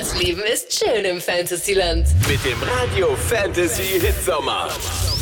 Das Leben ist schön im Fantasyland. Mit dem Radio Fantasy Hitsommer.